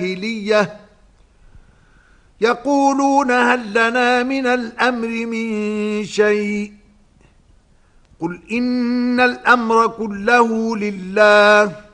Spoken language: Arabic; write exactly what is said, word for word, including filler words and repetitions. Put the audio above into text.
الجاهلية يقولون هل لنا من الأمر من شيء قل إن الأمر كله لله